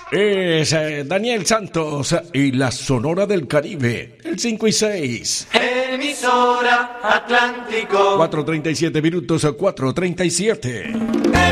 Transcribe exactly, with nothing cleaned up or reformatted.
Es eh, Daniel Santos y la Sonora del Caribe, el cinco y seis. Emisora Atlántico. cuatro treinta y siete minutos, cuatro treinta y siete.